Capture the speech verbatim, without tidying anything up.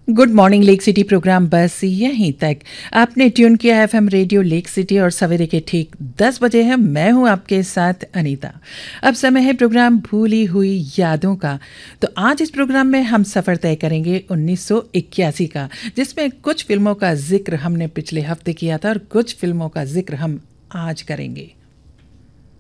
Good morning lake city programme बस यहीं तक। आपने ट्यून किया एफएम रेडियो लेक सिटी और सवेरे के ठीक दस बजे है। मैं हूं आपके साथ अनीता। अब समय है प्रोग्राम भूली हुई यादों का। तो आज इस प्रोग्राम में हम सफ़र तय करेंगे उन्नीस सौ इक्यासी का, जिसमें कुछ फिल्मों का जिक्र हमने पिछले हफ्ते किया था और कुछ फिल्मों का जिक्र हम आज करेंगे।